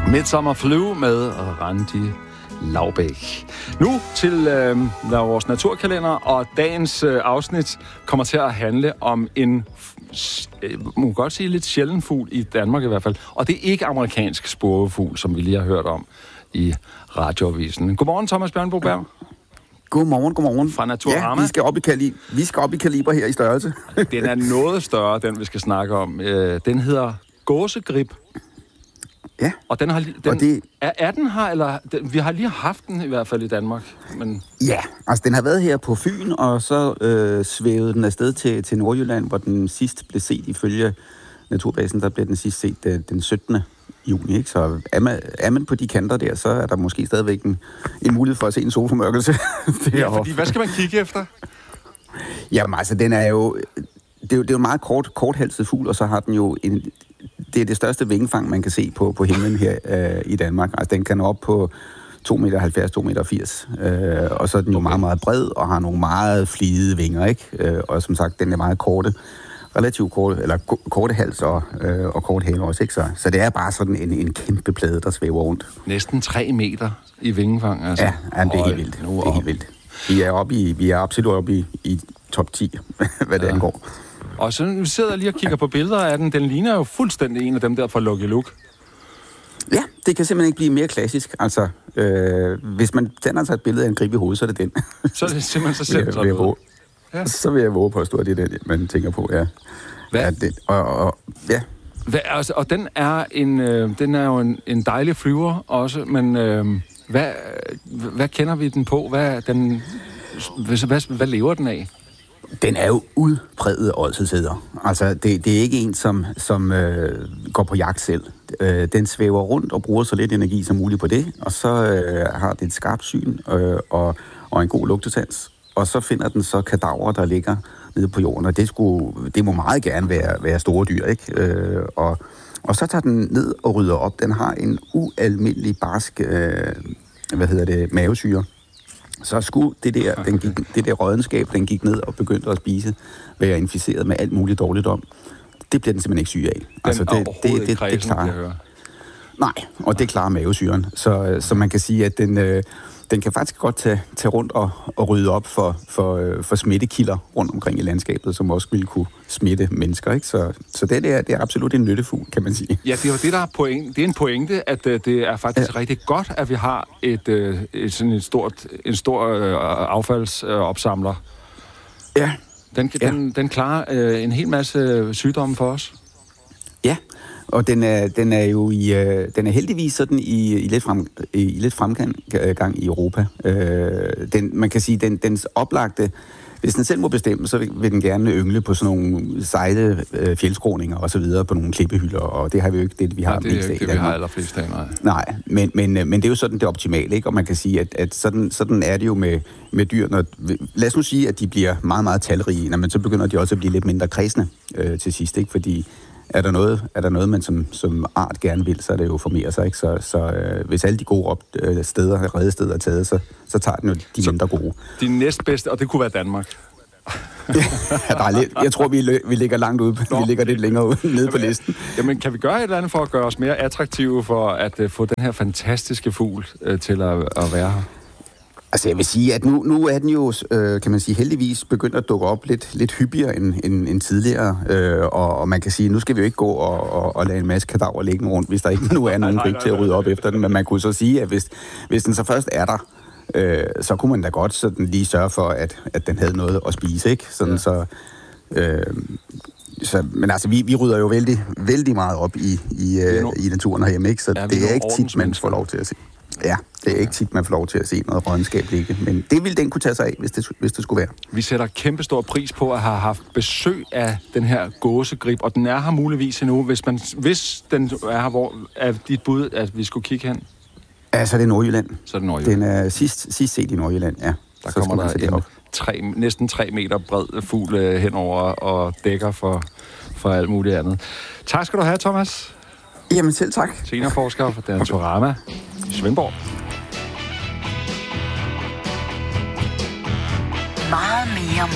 Midsummer Flu med Randi Laubæk. Nu til vores naturkalender, og dagens afsnit kommer til at handle om en, man kan godt sige, lidt sjælden fugl i Danmark i hvert fald. Og det er ikke amerikansk spurvefugl, som vi lige har hørt om i radioavisen. Godmorgen, Thomas Bjørnbro-Berg. Godmorgen. Fra Naturama. Ja, vi skal op i kaliber her i størrelse. Den er noget større, den vi skal snakke om. Den hedder gåsegrib. Ja. Og den har er den her, eller vi har lige haft den i hvert fald i Danmark. Men ja, altså den har været her på Fyn, og så svævede den afsted til Nordjylland, hvor den sidst blev set ifølge Naturbasen. Der blev den sidst set den 17. juni, ikke? Så er man på de kanter der, så er der måske stadigvæk en mulighed for at se en solformørkelse. Ja, fordi hvad skal man kigge efter? Jamen altså, den er jo... Det er jo en meget korthalset fugl, og så har den jo det er det største vingefang, man kan se på himlen her i Danmark. Altså, den kan nå op på 2,70 meter, 2,80 meter, og så er den jo meget, meget bred, og har nogle meget flidede vinger, ikke? Og som sagt, den er meget relativt korte hals og kort hale også, ikke? Så det er bare sådan en kæmpe plade, der svæver rundt. Næsten 3 meter i vingefang, altså. Ja, det er helt vildt. Det er helt vildt. Vi er absolut oppe i top 10, hvad det angår. Og så vi sidder lige og kigger på billeder af den. Den ligner jo fuldstændig en af dem der fra Lucky Luke. Ja, det kan simpelthen ikke blive mere klassisk. Altså, hvis man tænder sig et billede af en grib i hovedet, så er det den. Så er det simpelthen så selv sådan. Ja. Så vil jeg våge på at stå, det er det, man tænker på, ja. Hvad? Ja, det, ja. Og den er jo en dejlig flyver også, men hvad kender vi den på? Hvad lever den af? Den er jo udpræget ådselshedder. Altså, det er ikke en, som går på jagt selv. Den svæver rundt og bruger så lidt energi som muligt på det, og så har det et skarpt syn og en god lugtesans. Og så finder den så kadaver, der ligger nede på jorden, og det må meget gerne være store dyr, ikke? Og så tager den ned og rydder op. Den har en ualmindelig barsk mavesyre. Så skulle det der rådenskab, den gik ned og begyndte at spise, være inficeret med alt muligt dårligdom. Det bliver den simpelthen ikke syg af. Det klarer. Nej, og det klarer mavesyren. Så man kan sige, at den kan faktisk godt tage rundt og rydde op for smittekilder rundt omkring i landskabet, som også ville kunne smitte mennesker, ikke? Så det er absolut en nyttefugl, kan man sige. Ja, det er jo det, der er pointe. Det er en pointe, at det er faktisk rigtig godt, at vi har en stor affaldsopsamler. Ja. Den klarer en hel masse sygdomme for os. Ja. Og den er heldigvis sådan i lidt fremgang i Europa. Man kan sige, dens oplagte, hvis den selv må bestemme, så vil den gerne yngle på sådan nogle sejle fjeldskråninger og så videre på nogle klippehylder, og det har vi jo ikke det, vi har mest af. Det er ikke det, vi har allerflest af, nej. Nej, men det er jo sådan det optimale, ikke? Og man kan sige, at sådan er det jo med dyr. Lad os nu sige, at de bliver meget, meget talrige, men så begynder de også at blive lidt mindre kredsende til sidst, ikke? Fordi er der noget, man som art gerne vil, så er det jo formere sig, ikke? Så hvis alle de gode redesteder er taget, så tager den jo de mindre gode. De næstbedste, og det kunne være Danmark. Jeg tror, vi ligger langt ude. Vi ligger lidt længere ude nede på listen. Jamen, kan vi gøre et eller andet for at gøre os mere attraktive for at få den her fantastiske fugl til at være her? Altså, jeg vil sige, at nu er den jo, kan man sige, heldigvis begyndt at dukke op lidt hyppigere end tidligere. Og man kan sige, nu skal vi jo ikke gå og lade en masse kadaver liggende rundt, hvis der ikke nu er nogen grib til at rydde op efter den. Men man kunne så sige, at hvis den så først er der, så kunne man da godt sådan lige sørge for, at den havde noget at spise, ikke? Sådan, ja. Men altså, vi rydder jo vældig, vældig meget op i naturen herhjemme, ikke? Så det er ikke tit, man får lov til at se. Ja, det er ikke tit, man får lov til at se noget rådenskab ligge, men det ville den kunne tage sig af, hvis det skulle være. Vi sætter kæmpestor pris på at have haft besøg af den her gåsegrib, og den er her muligvis endnu. Hvis den er her, hvor er dit bud, at vi skulle kigge hen? Ja, så er det Nordjylland. Den er sidst set i Nordjylland, ja. Der så kommer der næsten 3 meter bred fugl henover og dækker for alt muligt andet. Tak skal du have, Thomas. Jamen selv tak. Seniorforsker for Naturama i Svendborg. Meget mere